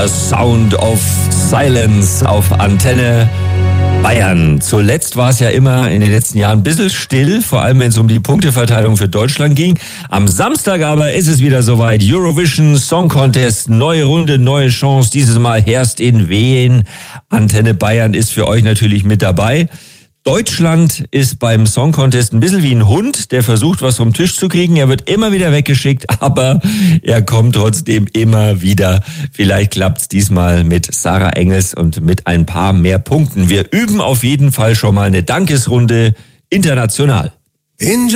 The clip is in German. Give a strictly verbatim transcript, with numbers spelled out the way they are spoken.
der Sound of Silence auf Antenne Bayern. Zuletzt war es ja immer in den letzten Jahren ein bisschen still, vor allem wenn es um die Punkteverteilung für Deutschland ging. Am Samstag aber ist es wieder soweit. Eurovision Song Contest, neue Runde, neue Chance. Dieses Mal herrscht in Wien. Antenne Bayern ist für euch natürlich mit dabei. Deutschland ist beim Song Contest ein bisschen wie ein Hund, der versucht, was vom Tisch zu kriegen. Er wird immer wieder weggeschickt, aber er kommt trotzdem immer wieder. Vielleicht klappt's diesmal mit Sarah Engels und mit ein paar mehr Punkten. Wir üben auf jeden Fall schon mal eine Dankesrunde international.